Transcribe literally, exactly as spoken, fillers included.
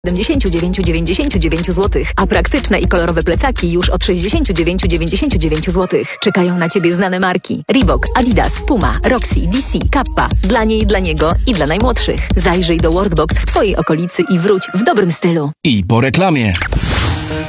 siedemdziesiąt dziewięć dziewięćdziesiąt dziewięć złotych, a praktyczne i kolorowe plecaki już od sześćdziesiąt dziewięć dziewięćdziesiąt dziewięć złotych. Czekają na Ciebie znane marki: Reebok, Adidas, Puma, Roxy, D C, Kappa. Dla niej, dla niego i dla najmłodszych. Zajrzyj do Worldbox w Twojej okolicy i wróć w dobrym stylu. I po reklamie.